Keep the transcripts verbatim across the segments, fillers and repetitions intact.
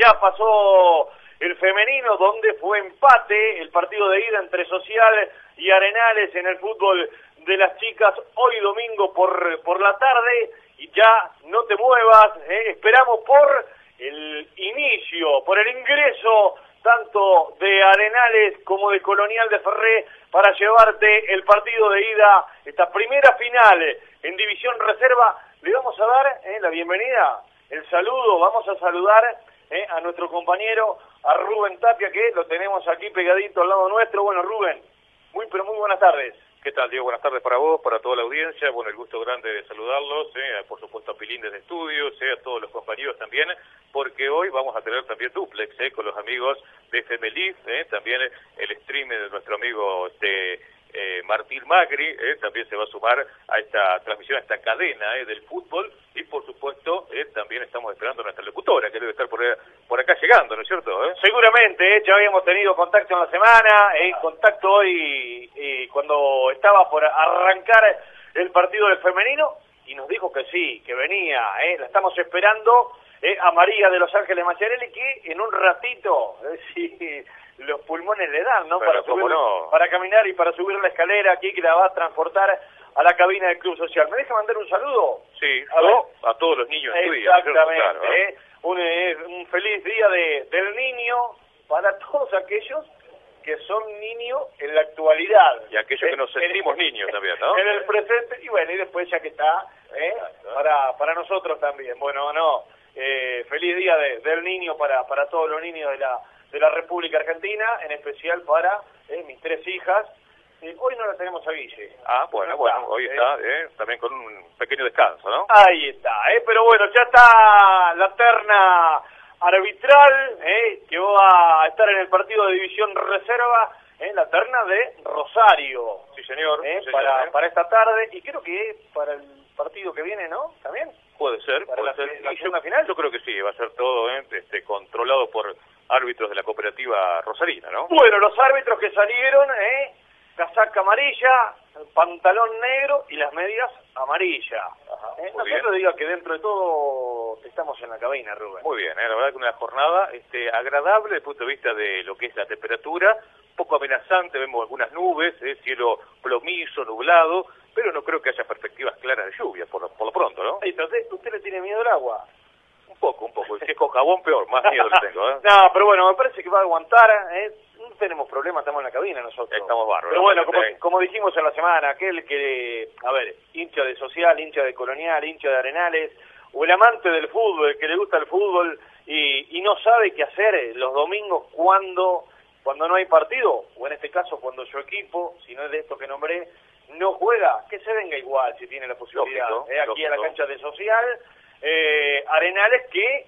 ya pasó el femenino, donde fue empate el partido de ida entre Social y Arenales en el fútbol de las chicas, hoy domingo por, por la tarde, y ya no te muevas, ¿eh? Esperamos por el inicio, por el ingreso tanto de Arenales como de Colonial de Ferré para llevarte el partido de ida, esta primera final en División Reserva. Le vamos a dar eh, la bienvenida, el saludo, vamos a saludar eh, a nuestro compañero, a Rubén Tapia, que lo tenemos aquí pegadito al lado nuestro. Bueno, Rubén, muy pero muy buenas tardes. ¿Qué tal, Diego? Buenas tardes para vos, para toda la audiencia. Bueno, el gusto grande de saludarlos, eh, por supuesto a Pilín desde Estudios, eh, a todos los compañeros también, porque hoy vamos a tener también duplex eh, con los amigos de Femelif, eh, también el stream de nuestro amigo este, eh, Martín Magri, eh, también se va a sumar a esta transmisión, a esta cadena eh, del fútbol, y por supuesto eh, también estamos esperando a nuestra locutora, que debe estar por, por acá llegando, ¿no es cierto? Eh? Seguramente, eh, ya habíamos tenido contacto en la semana, en eh, contacto hoy eh, cuando estaba por arrancar el partido del femenino, y nos dijo que sí, que venía, eh, la estamos esperando eh, a María de Los Ángeles Macharelli, que en un ratito, eh, sí, los pulmones le dan, ¿no? Pero, para, subir, no? para caminar y para subir la escalera aquí, que la va a transportar a la cabina del Club Social. ¿Me deja mandar un saludo? Sí, a, no, a todos los niños en tu día. Exactamente, claro, ¿eh? ¿eh? un, eh, un feliz día de, del niño para todos aquellos que son niños en la actualidad. Y aquellos que nos sentimos en, niños también, ¿no? En el presente, y bueno, y después ya que está, ¿eh? para para nosotros también. Bueno, no, eh, feliz día de, del niño para para todos los niños de la de la República Argentina, en especial para eh, mis tres hijas. Eh, hoy no la tenemos a Guille. Ah, bueno, no bueno, está, hoy eh. está eh, también con un pequeño descanso, ¿no? Ahí está, eh, pero bueno, ya está la terna arbitral, eh, que va a estar en el partido de División Reserva, eh, la terna de Rosario. Sí, señor. Eh, sí, señor para, eh. para esta tarde, y creo que para el partido que viene, ¿no? ¿También? Puede ser, para puede la, ser. la Y segunda yo, final. Yo creo que sí, va a ser todo eh, este, controlado por árbitros de la cooperativa rosarina, ¿no? Bueno, los árbitros que salieron, eh, casaca amarilla, pantalón negro y las medias amarillas. Ajá, eh, muy nosotros bien. diga que dentro de todo estamos en la cabina, Rubén. Muy bien, eh, la verdad que una jornada este, agradable desde el punto de vista de lo que es la temperatura, poco amenazante, vemos algunas nubes, eh, cielo plomizo, nublado, pero no creo que haya perspectivas claras de lluvia, por lo, por lo pronto, ¿no? Entonces, ¿usted le tiene miedo al agua? Un poco, un poco. Si es con jabón, peor, más miedo le tengo, ¿eh? No, pero bueno, me parece que va a aguantar, ¿eh? No tenemos problemas, estamos en la cabina nosotros. Estamos bárbaros. Pero bueno, como, ¿eh? como dijimos en la semana, aquel que, a ver, hincha de Social, hincha de Colonial, hincha de Arenales, o el amante del fútbol, el que le gusta el fútbol y, y no sabe qué hacer los domingos cuando, cuando no hay partido, o en este caso cuando su equipo, si no es de esto que nombré, no juega, que se venga igual si tiene la posibilidad. Lógico, eh, aquí lógico. a la cancha de Social, eh, Arenales que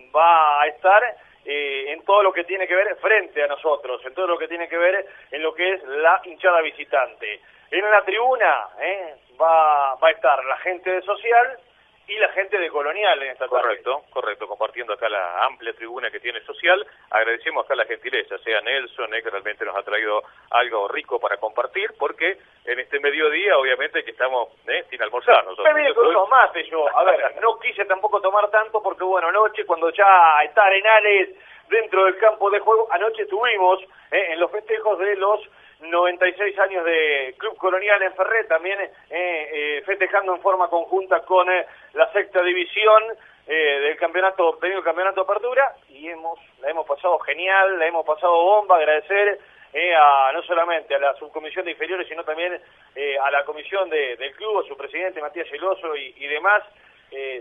va a estar eh, en todo lo que tiene que ver frente a nosotros, en todo lo que tiene que ver en lo que es la hinchada visitante. En la tribuna eh, va, va a estar la gente de Social y la gente de Colonial en esta tarde. Correcto, correcto, compartiendo acá la amplia tribuna que tiene Social. Agradecemos acá la gentileza, sea Nelson, eh, que realmente nos ha traído algo rico para compartir, porque en este mediodía, obviamente, que estamos eh, sin almorzar nosotros. Me vine con unos mates yo, a ver, no quise tampoco tomar tanto, porque bueno, anoche cuando ya está Arenales dentro del campo de juego, anoche estuvimos eh, en los festejos de los noventa y seis años de Club Colonial en Ferré, también eh, eh, festejando en forma conjunta con eh, la sexta división eh, del campeonato, obtenido el campeonato de apertura, y hemos la hemos pasado genial, la hemos pasado bomba. Agradecer eh, a no solamente a la subcomisión de inferiores, sino también eh, a la comisión de, del club, a su presidente Matías Geloso y, y demás. Eh,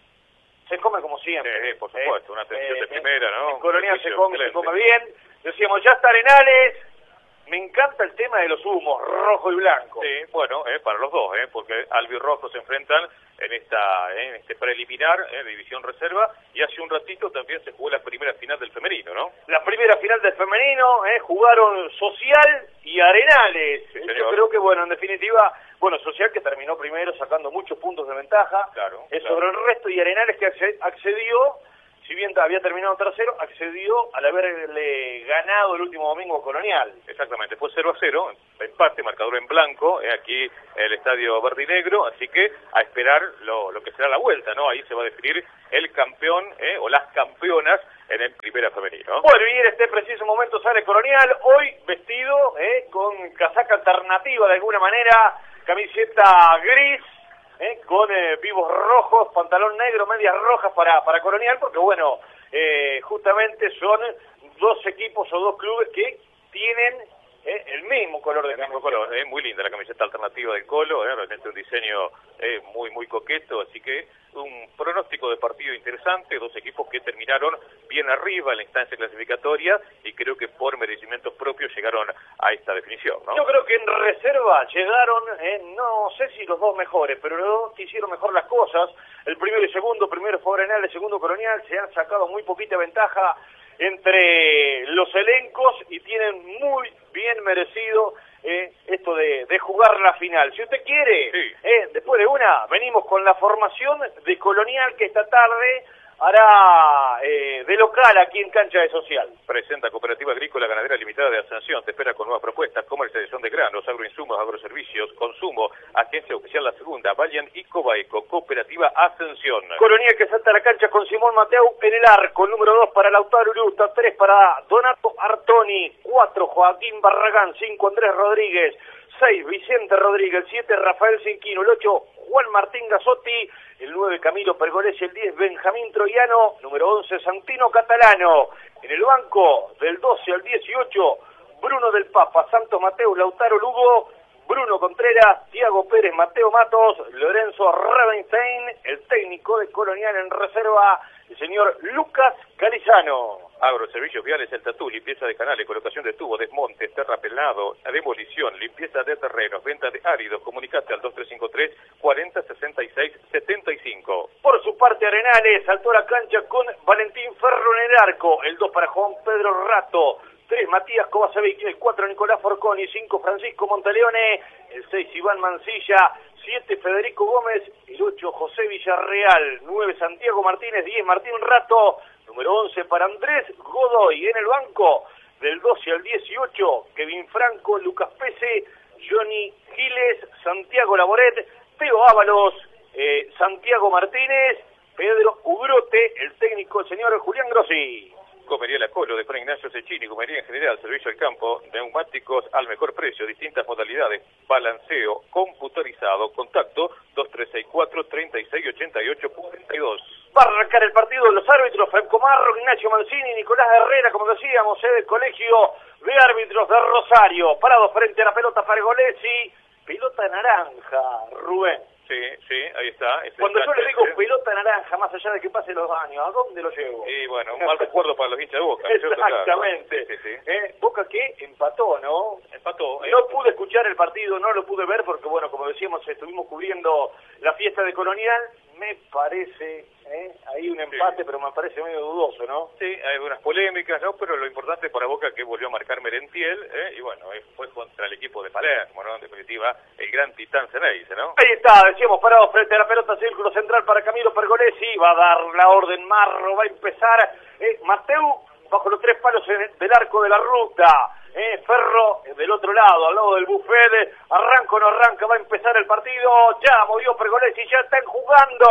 se come como siempre. Sí, sí, por supuesto, eh, una atención eh, de primera, ¿no? En Colonial se come, se excelente. come bien. Decíamos, ya está Arenales. Me encanta el tema de los humos, rojo y blanco. Sí, bueno, eh, para los dos, eh, porque Albi y Rojo se enfrentan en esta eh, en este preliminar, eh, División Reserva, y hace un ratito también se jugó la primera final del femenino, ¿no? La primera final del femenino, eh, jugaron Social y Arenales. Sí, Yo señor. creo que, bueno, en definitiva, bueno, Social que terminó primero sacando muchos puntos de ventaja Claro, eh, claro. sobre el resto, y Arenales que acce- accedió, si bien había terminado tercero, accedió al haberle ganado el último domingo a Colonial. Exactamente, fue cero a cero, empate, marcador en blanco, eh, aquí en el estadio verde y negro, así que a esperar lo, lo que será la vuelta, ¿no? Ahí se va a definir el campeón eh, o las campeonas en el primera femenino. Bueno, y en este preciso momento sale Colonial, hoy vestido eh, con casaca alternativa de alguna manera, camiseta gris, eh, con eh, vivos rojos, pantalón negro, medias rojas para, para Colonial, porque bueno, eh, justamente son dos equipos o dos clubes que tienen eh, el mismo color de el mismo color, eh, muy linda la camiseta alternativa del Colo, eh, realmente un diseño eh, muy muy coqueto, así que un pronóstico de partido interesante, dos equipos que terminaron bien arriba en la instancia clasificatoria y creo que por merecimientos propios llegaron a esta definición, ¿no? Yo creo que en reserva llegaron, eh, no sé si los dos mejores, pero los dos que hicieron mejor las cosas, el primero y segundo, primero fue Arenal, el segundo Colonial, se han sacado muy poquita ventaja entre los elencos y tienen muy bien merecido eh, esto de, de jugar la final. Si usted quiere, sí. eh, después de una, venimos con la formación de Colonial que esta tarde hará eh, de local aquí en Cancha de Social. Presenta Cooperativa Agrícola Ganadera Limitada de Ascensión, te espera con nuevas propuestas, comercialización de granos, agroinsumos, agroservicios, consumo, agencia oficial La Segunda, Valiant y Cobaeco, Cooperativa Ascensión. Colonial que salta a la cancha con Simón Mateu en el arco, número dos para Lautaro Urusta, tres para Donato Artoni, cuatro Joaquín Barragán, cinco Andrés Rodríguez, seis Vicente Rodríguez, siete Rafael Cinquino, el ocho Juan Martín Gasotti, el nueve Camilo Pergolesi, el diez Benjamín Troiano, número once Santino Catalano. En el banco del doce al dieciocho, Bruno del Papa, Santos Mateo, Lautaro Lugo, Bruno Contreras, Tiago Pérez, Mateo Matos, Lorenzo Ravenstein, el técnico de Colonial en reserva, el señor Lucas Calizano. Agroservicios viales, el tatú, limpieza de canales, colocación de tubos, desmontes, terrapelado, demolición, limpieza de terrenos, venta de áridos, comunicate al dos tres cinco tres, cuarenta, sesenta y seis, setenta y cinco. Por su parte Arenales saltó a la cancha con Valentín Ferro en el arco, el dos para Juan Pedro Rato, tres Matías Kovacevic, el cuatro Nicolás Forconi, cinco Francisco Monteleone, el seis Iván Mancilla, siete Federico Gómez, el ocho José Villarreal, nueve Santiago Martínez, diez Martín Rato, número once para Andrés Godoy. En el banco del doce al dieciocho, Kevin Franco, Lucas Pese, Johnny Giles, Santiago Laboret, Teo Ábalos, eh, Santiago Martínez, Pedro Ugrote, el técnico el señor Julián Grossi. Comería La Colo de Juan Ignacio Cecchini, comería en general, servicio al campo, neumáticos al mejor precio, distintas modalidades, balanceo, computarizado, contacto dos tres seis cuatro, treinta y seis, ochenta y ocho, cuarenta y dos. Va a arrancar el partido de los árbitros, Franco Marro, Ignacio Mancini, Nicolás Herrera, como decíamos, eh, del Colegio de Árbitros de Rosario, parado frente a la pelota Pergolesi, pelota naranja, Rubén. Sí, sí, ahí está. Cuando yo le digo pelota naranja, más allá de que pase los años, ¿a dónde lo llevo? Y bueno, un mal recuerdo para los hinchas de Boca. Exactamente. Sí, sí, sí. Eh, Boca que empató, ¿no? Empató. Eh. No pude escuchar el partido, no lo pude ver porque, bueno, como decíamos, estuvimos cubriendo la fiesta de Colonial. Me parece, ¿eh? Ahí un empate, sí. Pero me parece medio dudoso, ¿no? Sí, hay unas polémicas, ¿no? Pero lo importante para Boca que volvió a marcar Merentiel, ¿eh? Y bueno, fue contra el equipo de Palermo, ¿no? En definitiva, el gran titán Ceneice, ¿no? Ahí está, decíamos, parado frente a la pelota, círculo central para Camilo Pergolesi, va a dar la orden Marro, va a empezar eh, Mateu bajo los tres palos del arco de la ruta. Eh, Ferro eh, del otro lado, al lado del buffet, arranca o no arranca, va a empezar el partido, ya movió Pergolesi, ya están jugando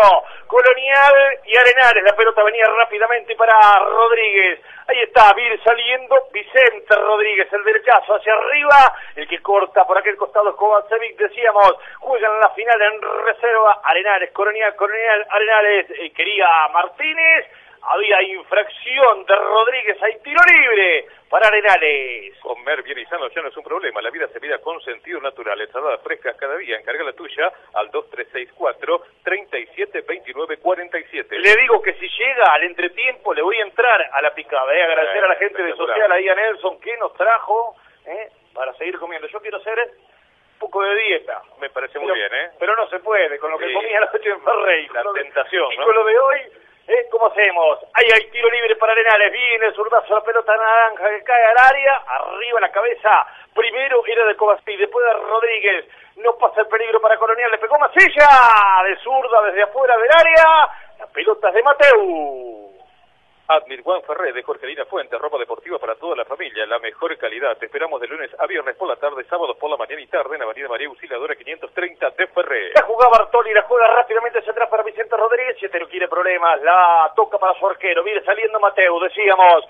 Colonial y Arenales, la pelota venía rápidamente para Rodríguez, ahí está, Vir saliendo, Vicente Rodríguez, el derechazo hacia arriba, el que corta por aquel costado es Kovacevic, decíamos, juegan la final en reserva, Arenales, Colonial, Colonial, Arenales, eh, quería Martínez, había infracción de Rodríguez, hay tiro libre para Arenales. Comer bien y sano ya no es un problema, la vida se vida con sentido natural, ensaladas frescas cada día, encarga la tuya al dos tres seis cuatro, treinta y siete, veintinueve, cuarenta y siete. Le digo que si llega al entretiempo le voy a entrar a la picada, eh, agradecer eh, a la gente de Social, ahí a Nelson, que nos trajo eh, para seguir comiendo. Yo quiero hacer un poco de dieta. Me parece pero, muy bien, ¿eh? Pero no se puede, con lo que sí. Comía anoche en Ferrey. La tentación, de, ¿no? Y con lo de hoy... ¿Eh? ¿Cómo hacemos? Ahí hay tiro libre para Arenales, viene el zurdazo, la pelota naranja que cae al área, arriba la cabeza, primero era de Kovacic, después de Rodríguez, no pasa el peligro para Colonial, le pegó Masilla, de zurda desde afuera del área, la pelota es de Mateu. Admir Juan Ferré de Jorgelina Fuentes, ropa deportiva para toda la familia, la mejor calidad. Te esperamos de lunes a viernes por la tarde, sábados por la mañana y tarde en Avenida María Auxiliadora quinientos treinta de Ferré. La jugaba Bartoli, la juega rápidamente hacia atrás para Vicente Rodríguez, si este no quiere problemas, la toca para su arquero, viene saliendo Mateu, decíamos.